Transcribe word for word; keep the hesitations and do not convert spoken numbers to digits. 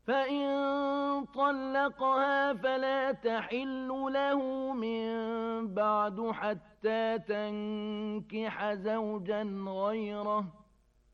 فإن طلقها فلا تحل له من بعد حتى تنكح زوجا غيره